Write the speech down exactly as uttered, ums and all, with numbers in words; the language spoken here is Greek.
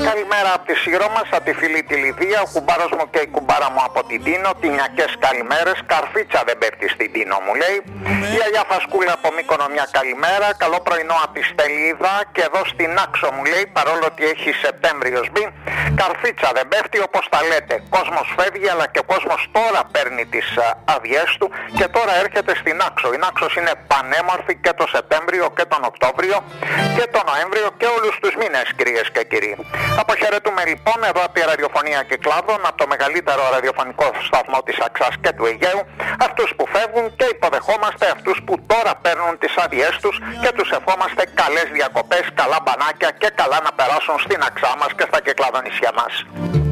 Καλημέρα από τη Σύρο μας, από τη φίλη τη Λιδία, ο κουμπάρος μου και η κουμπάρα μου από την Τίνο. Τινιακές καλημέρες, καρφίτσα δεν πέφτει στην Τίνο μου λέει. Η Αγιά Φασκούλα από Μύκονο μια καλημέρα. Καλό πρωινό από τη Στελίδα και εδώ στην Άξο μου λέει, παρόλο ότι έχει Σεπτέμβριος μπει, καρφίτσα δεν πέφτει όπως τα λέτε. Κόσμος φεύγει αλλά και ο κόσμος τώρα παίρνει τις άδειές του και τώρα έρχεται στην Άξο. Η Άξος είναι πανέμορφη και το Σεπτέμβριο και τον Οκτώβριο και τον Νοέμβριο και όλους τους μήνες, κυρίες και κύριοι. Αποχαιρετούμε λοιπόν εδώ από τη ραδιοφωνία Κυκλάδων, από το μεγαλύτερο ραδιοφωνικό σταθμό της Αξάς και του Αιγαίου, αυτούς που φεύγουν και υποδεχόμαστε αυτούς που τώρα παίρνουν τις άδειές τους και τους ευχόμαστε καλές διακοπές, καλά μπανάκια και καλά να περάσουν στην Αξά μας και στα Κυκλαδονήσια μας.